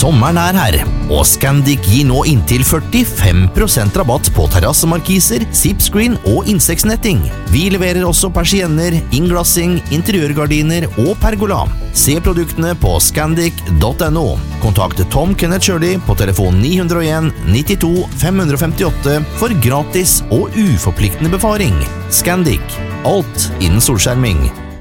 Sommeren her, og Scandic gir nå inntil 45% rabatt på terrassemarkiser, zipscreen og insektsnetting. Vi leverer også persienner, innglassing, interiørgardiner og pergola. Se produktene på scandic.no. Kontakt Tom Kenneth Shirley på telefon 901 92 558 for gratis og uforpliktende befaring. Scandic. Alt innen solskjerming.